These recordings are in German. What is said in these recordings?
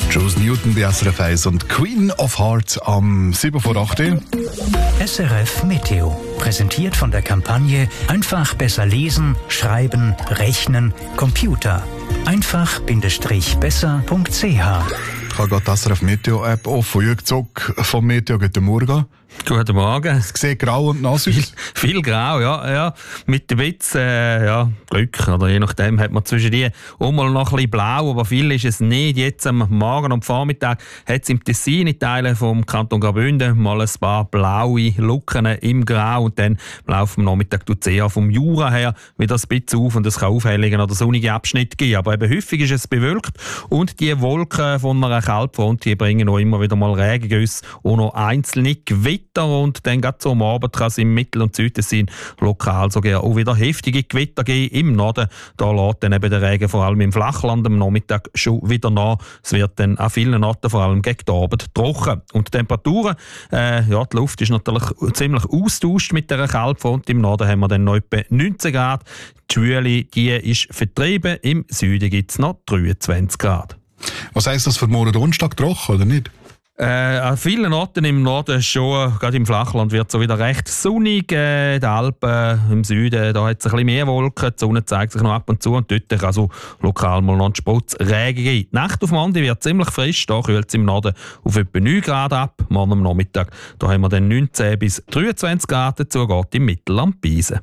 Jules Newton bei SRF 1 und Queen of Hearts am 7 vor 8 Uhr. SRF Meteo. Präsentiert von der Kampagne Einfach besser lesen, schreiben, rechnen, Computer. Einfach-besser.ch. Ich habe gerade die SRF Meteo App offen. Jürg Zock vom Meteo, guten Morgen. Guten Morgen. Es sieht grau und nass aus. Viel grau, ja. Mit dem Witz, Glück, oder je nachdem hat man zwischen die auch mal noch ein bisschen blau, aber viel ist es nicht. Jetzt am Morgen und Vormittag hat es im Tessin in Teilen vom Kanton Graubünden mal ein paar blaue Lücken im Grau und dann im Laufe des Nachmittags tut es eher vom Jura her wieder ein bisschen auf und es kann Aufhellungen oder sonnige Abschnitte geben. Aber eben häufig ist es bewölkt und die Wolken von einer Kaltfront, die bringen auch immer wieder mal Regengüsse und noch einzelne Gewitter. Und dann gerade so am Abend kann es im Mittel- und Südtessin lokal sogar auch wieder heftige Gewitter geben. Im Norden da lässt dann eben der Regen vor allem im Flachland am Nachmittag schon wieder nach. Es wird dann an vielen Orten vor allem gegen den Abend trocken. Und die Temperaturen, die Luft ist natürlich ziemlich austauscht mit der Kaltfront. Im Norden haben wir dann noch etwa 19 Grad. Die Schwüle, die ist vertrieben. Im Süden gibt es noch 23 Grad. Was heisst das für morgen Donnerstag, trocken oder nicht? An vielen Orten im Norden schon, gerade im Flachland wird es so wieder recht sonnig. Die Alpen im Süden, da hat es ein bisschen mehr Wolken, die Sonne zeigt sich noch ab und zu und dort kann also lokal mal noch einen Spritz Regen geben. Die Nacht auf Montag wird ziemlich frisch, da kühlt es im Norden auf etwa 9 Grad ab. Morgen am Nachmittag da haben wir dann 19 bis 23 Grad, dazu geht im Mittelland Beisen.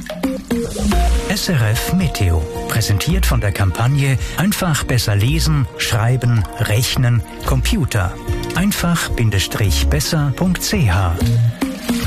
SRF Meteo. Präsentiert von der Kampagne Einfach besser lesen, schreiben, rechnen, Computer. Einfach-besser.ch.